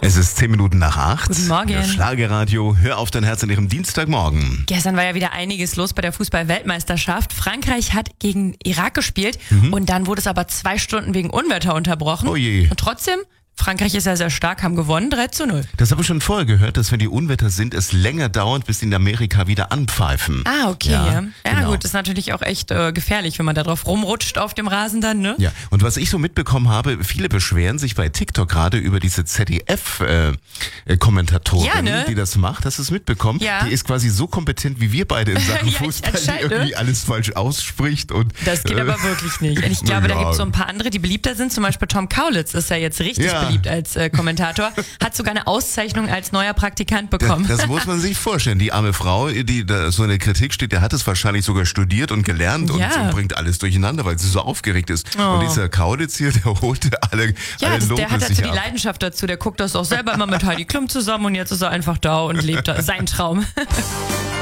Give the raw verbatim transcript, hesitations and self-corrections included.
Es ist zehn Minuten nach acht. Guten Morgen. Das Schlagerradio, hör auf dein Herz an ihrem Dienstagmorgen. Gestern war ja wieder einiges los bei der Fußball-Weltmeisterschaft. Frankreich hat gegen Irak gespielt Mhm. und dann wurde es aber zwei Stunden wegen Unwetter unterbrochen. Oh je. Und trotzdem, Frankreich ist ja sehr stark, haben gewonnen, drei zu null. Das habe ich schon vorher gehört, dass wenn die Unwetter sind, es länger dauert, bis sie in Amerika wieder anpfeifen. Ah, okay. Ja, Ja, ja genau. gut, ist natürlich auch echt äh, gefährlich, wenn man da drauf rumrutscht auf dem Rasen dann, ne? Ja, und was ich so mitbekommen habe, viele beschweren sich bei TikTok gerade über diese Z D F-Kommentatorin, Ja, ne? die das macht. Hast du es mitbekommen? Ja. Die ist quasi so kompetent wie wir beide in Sachen Ja, ich Fußball, die entscheide. irgendwie alles falsch ausspricht. Und, Das geht äh, aber wirklich nicht. Und ich glaube, da ja. gibt es so ein paar andere, die beliebter sind. Zum Beispiel Tom Kaulitz ist ja jetzt richtig Ja. beliebt als äh, Kommentator. Hat sogar eine Auszeichnung als neuer Praktikant bekommen. Das muss man sich vorstellen. Die arme Frau, die da so in der Kritik steht, der hat es wahrscheinlich sogar studiert und gelernt und, Ja. und bringt alles durcheinander, weil sie so aufgeregt ist. Oh. Und dieser Kaulitz hier, der holte alle, Ja, alle das, Lobe der hat sich dazu die ab. Leidenschaft dazu. Der guckt das auch selber immer mit Heidi Klum zusammen und jetzt ist er einfach da und lebt da seinen Traum.